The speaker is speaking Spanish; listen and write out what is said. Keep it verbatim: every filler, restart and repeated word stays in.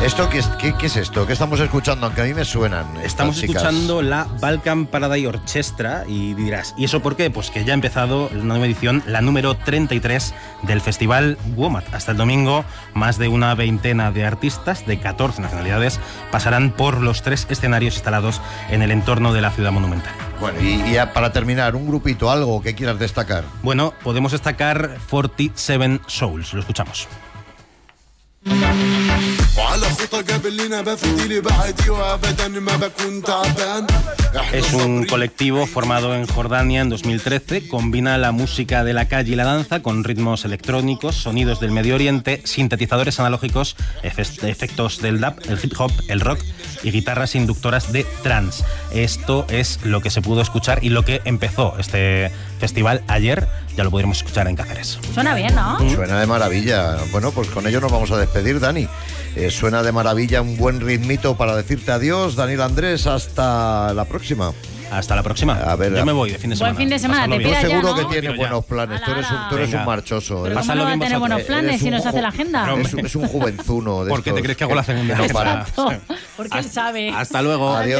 ¿Esto qué es, qué, qué es esto? ¿Qué estamos escuchando? Aunque a mí me suenan. Estamos chicas. escuchando la Balkan Paradise Orchestra y dirás, ¿y eso por qué? Pues que ya ha empezado la nueva edición, la número treinta y tres del Festival WOMAD. Hasta el domingo, más de una veintena de artistas de catorce nacionalidades pasarán por los tres escenarios instalados en el entorno de la ciudad monumental. Bueno, y, y ya para terminar, un grupito, algo que quieras destacar. Bueno, podemos destacar cuarenta y siete Souls, lo escuchamos. Es un colectivo formado en Jordania en dos mil trece, combina la música de la calle y la danza con ritmos electrónicos, sonidos del Medio Oriente, sintetizadores analógicos, efectos del dub, el hip hop, el rock y guitarras inductoras de trance. Esto es lo que se pudo escuchar y lo que empezó este festival ayer. Ya lo podremos escuchar en Cáceres. Suena bien, ¿no? Suena de maravilla. Bueno, pues con ello nos vamos a despedir, Dani. Eh, suena de maravilla, un buen ritmito para decirte adiós. Daniel Andrés, hasta la próxima. Hasta la próxima. A ver, yo me voy de fin de semana. Buen fin de semana, te pidas ya, seguro ¿no? que tiene buenos planes. Ala, tú eres un, tú eres un marchoso. Pero ¿cómo no va a tener buenos planes si nos hace la agenda? Es, es un juvenzuno. De ¿Por qué te crees que hago la agenda? Exacto, porque él sabe. Hasta luego. Adiós.